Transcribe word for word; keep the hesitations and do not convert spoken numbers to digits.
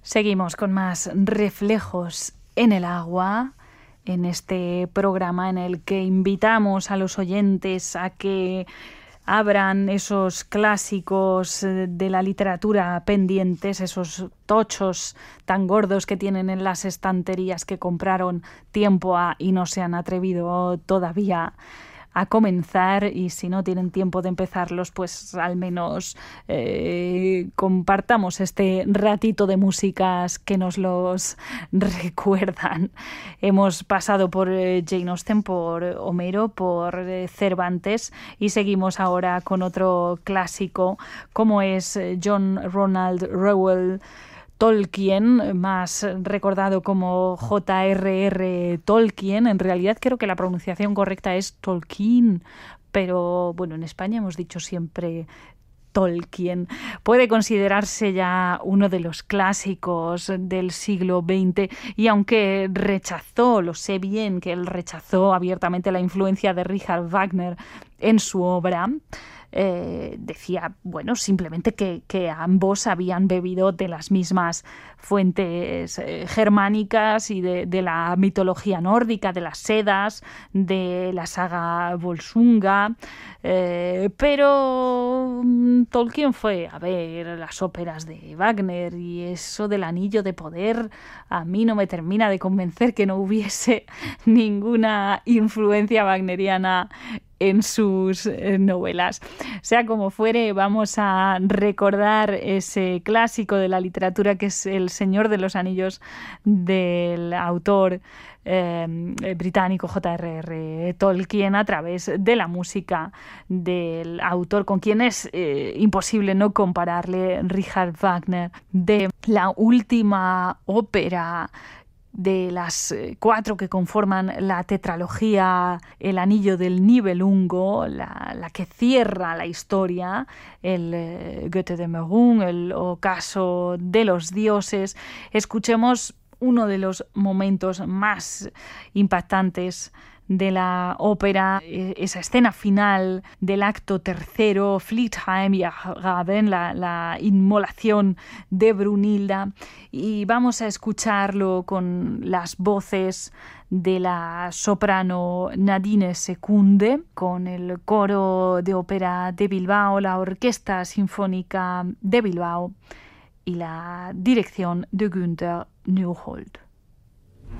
Seguimos con más reflejos en el agua, en este programa en el que invitamos a los oyentes a que abran esos clásicos de la literatura pendientes, esos tochos tan gordos que tienen en las estanterías que compraron tiempo a y no se han atrevido todavía a comenzar, y si no tienen tiempo de empezarlos, pues al menos eh, compartamos este ratito de músicas que nos los recuerdan. Hemos pasado por eh, Jane Austen, por Homero, por eh, Cervantes, y seguimos ahora con otro clásico como es John Ronald Reuel Tolkien, más recordado como J R R Tolkien. En realidad creo que la pronunciación correcta es Tolkien, pero bueno, en España hemos dicho siempre Tolkien. Puede considerarse ya uno de los clásicos del siglo veinte, y aunque rechazó, lo sé bien que él rechazó abiertamente la influencia de Richard Wagner en su obra, Eh, decía, bueno, simplemente que, que ambos habían bebido de las mismas fuentes eh, germánicas y de, de la mitología nórdica, de las Edas, de la saga Volsunga, eh, pero um, Tolkien fue a ver las óperas de Wagner, y eso del anillo de poder a mí no me termina de convencer que no hubiese ninguna influencia wagneriana en sus novelas. Sea como fuere, vamos a recordar ese clásico de la literatura que es El Señor de los Anillos, del autor eh, británico J R R Tolkien, a través de la música del autor con quien es eh, imposible no compararle, Richard Wagner, de la última ópera de las cuatro que conforman la tetralogía El Anillo del Nibelungo, la, la que cierra la historia, el eh, Goethe de Meurun, el Ocaso de los Dioses. Escuchemos uno de los momentos más impactantes de la ópera, esa escena final del acto tercero, Flittheim y Raven, la, la inmolación de Brunilda, y vamos a escucharlo con las voces de la soprano Nadine Secunde, con el coro de ópera de Bilbao, la Orquesta Sinfónica de Bilbao y la dirección de Günther Neuhold.